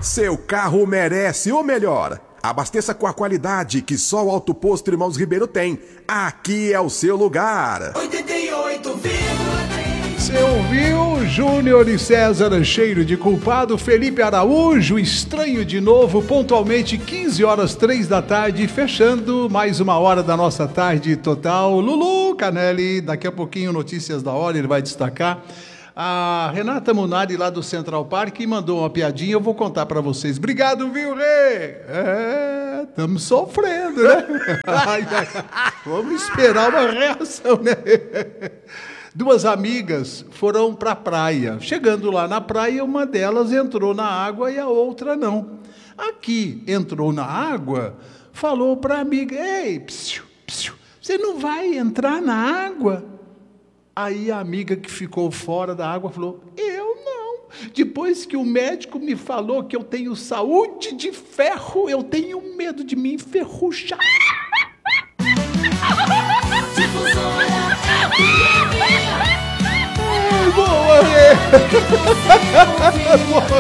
Seu carro merece o melhor. Abasteça com a qualidade que só o Auto Posto Irmãos Ribeiro tem. Aqui é o seu lugar. 88,3. Você ouviu Júnior e César, cheiro de culpado, Felipe Araújo, estranho de novo, pontualmente 15 horas 3 da tarde, fechando mais uma hora da nossa tarde total. Lulu Canelli, daqui a pouquinho notícias da hora, ele vai destacar. A Renata Munari lá do Central Park mandou uma piadinha, eu vou contar pra vocês. Obrigado, viu, Rê? Estamos sofrendo, né? Vamos esperar uma reação, né? Duas amigas foram pra praia. Chegando lá na praia, uma delas entrou na água e a outra não. Aqui entrou na água, falou pra amiga: ei, psiu, psiu, você não vai entrar na água? Aí a amiga que ficou fora da água falou: eu não. Depois que o médico me falou que eu tenho saúde de ferro, eu tenho medo de me enferrujar. Boa,